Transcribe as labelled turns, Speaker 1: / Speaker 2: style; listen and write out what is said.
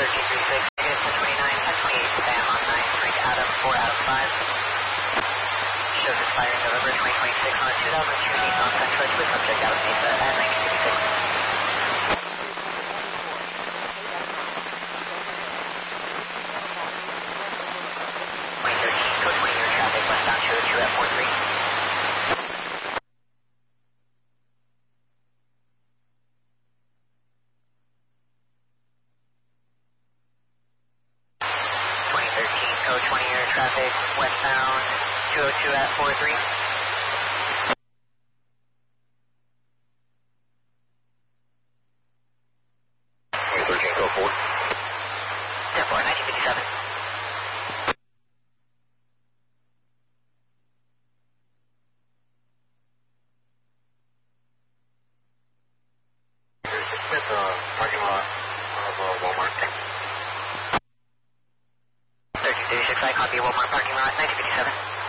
Speaker 1: 1336, good, 1029, 1028, Sam on 9, Frank Adam, 4 out of 5. Shows expiring November 2026 on a 2002 Nissan Sentra with subject out of Mesa at 1956. 2013, code 20 year traffic, westbound 202 at 43. 2013, code 20 year traffic, westbound 202 at 43.
Speaker 2: 2013, code 4.
Speaker 1: 10-4, 1957.
Speaker 2: Just at the parking lot of Walmart.
Speaker 1: 1336, I copy Walmart parking lot, 1957.